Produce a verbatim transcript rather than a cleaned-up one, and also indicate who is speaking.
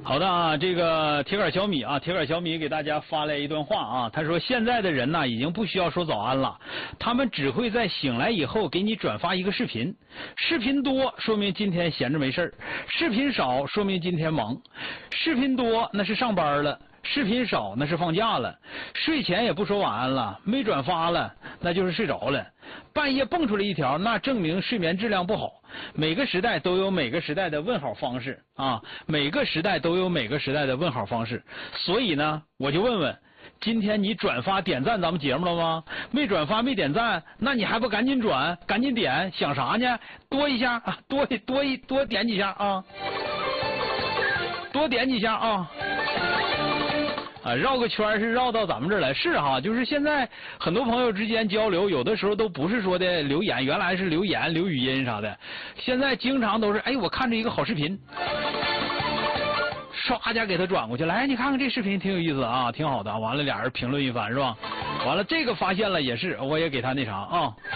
Speaker 1: 好的啊，这个铁杆小米啊，铁杆小米给大家发来一段话啊，他说现在的人呢已经不需要说早安了，他们只会在醒来以后给你转发一个视频，视频多说明今天闲着没事儿，视频少说明今天忙，视频多那是上班了，视频少那是放假了，睡前也不说晚安了，没转发了那就是睡着了，半夜蹦出来一条那证明睡眠质量不好。每个时代都有每个时代的问好方式啊，每个时代都有每个时代的问好方式，所以呢我就问问，今天你转发点赞咱们节目了吗？没转发没点赞，那你还不赶紧转赶紧点，想啥呢？多一下啊，多多一多点几下啊，多点几下啊啊，绕个圈是绕到咱们这儿来，是哈，就是现在很多朋友之间交流，有的时候都不是说的留言，原来是留言留语音啥的，现在经常都是，哎，我看着一个好视频，唰家给他转过去，来，你看看这视频挺有意思啊，挺好的，完了俩人评论一番是吧？完了这个发现了也是，我也给他那啥啊。